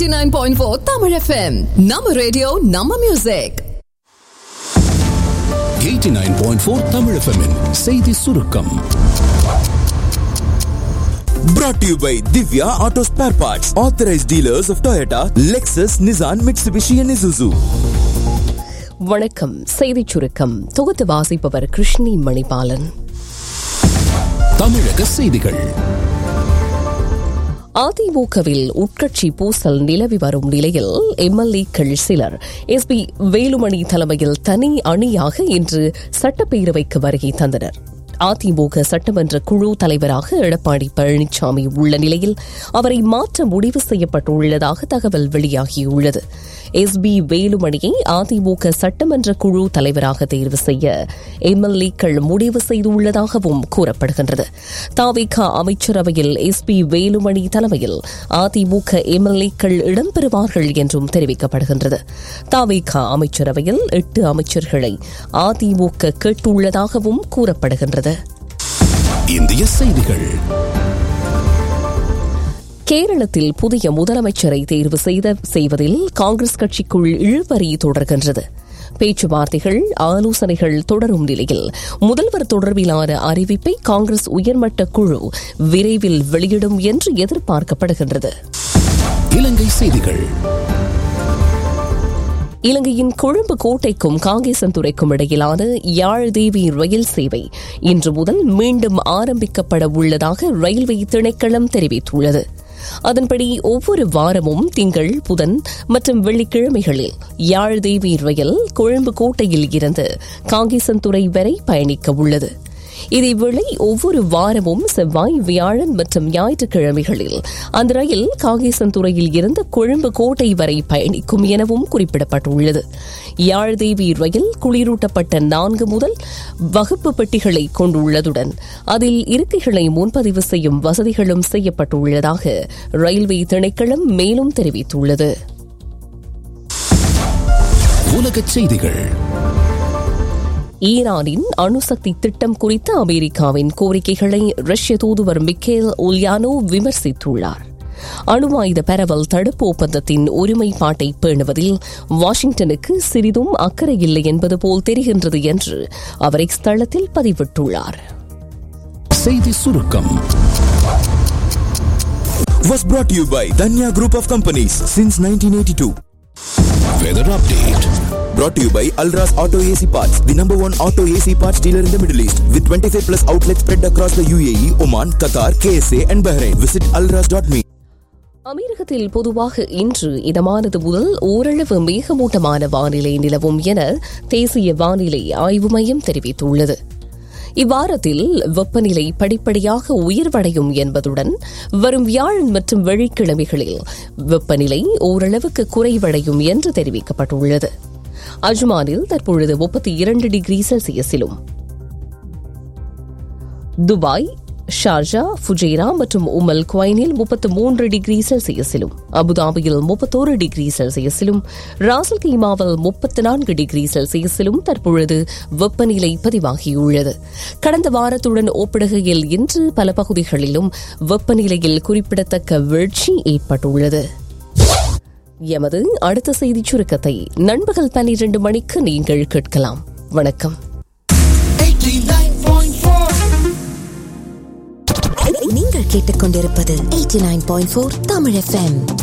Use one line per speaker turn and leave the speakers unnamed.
89.4 Tamil FM. Nama radio, Nama music.
89.4 Tamil FM-இன் செய்தி சுருக்கம்.
Brought to you by Divya Auto Spare Parts, authorized dealers of Toyota, Lexus, Nissan, Mitsubishi and Isuzu.
வணக்கம். செய்திச் சுருக்கம் தொகுத்து வாசிப்பவர் கிருஷ்ணி மணிபாலன்.
தமிழக செய்திகள்.
அதிமுகவில் உட்கட்சி பூசல் நிலவி வரும் நிலையில் எம்எல்ஏக்கள் சிலர் எஸ்பி வேலுமணி தலைமையில் தனி அணியாக இன்று சட்டப்பேரவைக்கு வருகை தந்தனர். அதிமுக சட்டமன்ற குழு தலைவராக எடப்பாடி பழனிசாமி உள்ள நிலையில் அவரை மாற்ற முடிவு செய்யப்பட்டுள்ளதாக தகவல் வெளியாகியுள்ளது. எஸ்பி வேலுமணியை அதிமுக சட்டமன்ற குழு தலைவராக தேர்வு செய்ய எம்எல்ஏக்கள் முடிவு செய்துள்ளதாகவும் கூறப்படுகின்றது. தவிக அமைச்சரவையில் எஸ்பி வேலுமணி தலைமையில் அதிமுக எம்எல்ஏக்கள் இடம்பெறுவார்கள் என்றும் தெரிவிக்கப்படுகின்றது. தவிக அமைச்சரவையில் 8 அமைச்சர்களை அதிமுக கேட்டுள்ளதாகவும் கூறப்படுகின்றது.
இந்திய செய்திகள்.
கேரளத்தில் புதிய முதலமைச்சரை தேர்வு செய்வதில் காங்கிரஸ் கட்சிக்குள் இழுபறி தொடர்கின்றது. பேச்சுவார்த்தைகள், ஆலோசனைகள் தொடரும் நிலையில் முதல்வர் தொடர்பிலான அறிவிப்பை காங்கிரஸ் உயர்மட்ட குழு விரைவில் வெளியிடும் என்று எதிர்பார்க்கப்படுகின்றது.
இலங்கை செய்திகள்.
இலங்கையின் கொழும்பு கோட்டைக்கும் காங்கேசன்துறைக்கும் இடையிலான யாழ்தேவி ரயில் சேவை இன்று முதல் மீண்டும் ஆரம்பிக்கப்பட உள்ளதாக ரயில்வே திணைக்களம் தெரிவித்துள்ளது. அதன்படி ஒவ்வொரு வாரமும் திங்கள், புதன் மற்றும் வெள்ளிக்கிழமைகளில் யாழ்தேவி ரயில் கொழும்பு கோட்டையில் இருந்து காங்கேசன்துறை வரை பயணிக்க உள்ளது. இதேவேளை ஒவ்வொரு வாரமும் செவ்வாய், வியாழன் மற்றும் ஞாயிற்றுக்கிழமைகளில் அந்த ரயில் காங்கேசன்துறையில் இருந்து கொழும்பு கோட்டை வரை பயணிக்கும் எனவும் குறிப்பிடப்பட்டுள்ளது. யாழ்தேவி ரயில் குளிரூட்டப்பட்ட 4 முதல் வகுப்பு பெட்டிகளை கொண்டுள்ளதுடன் அதில் இருக்கைகளை முன்பதிவு செய்யும் வசதிகளும் செய்யப்பட்டுள்ளதாக ரயில்வே திணைக்களம் மேலும் தெரிவித்துள்ளது.
உலகச் செய்திகள்.
ஈரானின் அணுசக்தி திட்டம் குறித்த அமெரிக்காவின் கோரிக்கைகளை ரஷ்ய தூதுவர் மிக்கேல் உல்யானோ விமர்சித்துள்ளார். அணு ஆயுத பரவல் தடுப்பு ஒப்பந்தத்தின் ஒருமைப்பாட்டை பேணுவதில் வாஷிங்டனுக்கு சிறிதும் அக்கறை இல்லை என்பது போல் தெரிகின்றது என்று அவர் எக்ஸ் தளத்தில் பதிவிட்டுள்ளார்.
செய்தி சுருக்கம்
Was brought to you by Danya Group of Companies since 1982.
Weather update.
Brought to you by Alras Auto AC Parts, the #1 auto AC parts dealer in the Middle East, with 25 plus outlets spread across the UAE, Oman, Qatar, KSA and Bahrain. Visit alras.me.
அமெரிக்கத்தில் பொதுவாக இன்று இதமானது முதல் ஓரளவு மேகமூட்டமான வானிலை நிலவும் என தேசிய வானிலை ஆய்வு மையம் தெரிவித்துள்ளது. இவ்வாரத்தில் வெப்பநிலை படிப்படியாக உயர்வடையும் என்பதுடன் வரும் வியாழன் மற்றும் வெள்ளிக்கிழமைகளில் வெப்பநிலை ஓரளவுக்கு குறைவடையும் என்று தெரிவிக்கப்பட்டுள்ளது. அஜ்மானில் தற்பொழுது 32 டிகிரி செல்சியஸிலும், துபாய், ஷார்ஜா, ஃபுஜைரா மற்றும் உமல் குவைனில் 33 டிகிரி செல்சியஸிலும், அபுதாபியில் 31 டிகிரி செல்சியஸிலும், ராசல் கைமாவில் 34 டிகிரி செல்சியஸிலும் தற்பொழுது வெப்பநிலை பதிவாகியுள்ளது. கடந்த வாரத்துடன் ஒப்பிடுகையில் இன்று பல பகுதிகளிலும் வெப்பநிலையில் குறிப்பிடத்தக்க வீழ்ச்சி ஏற்பட்டுள்ளது. எமது அடுத்த செய்திச் சுருக்கத்தை நண்பகல் 12 மணிக்கு நீங்கள் கேட்கலாம். வணக்கம்.
நீங்கள் கேட்டுக்கொண்டிருப்பது 89.4 தமிழ் FM.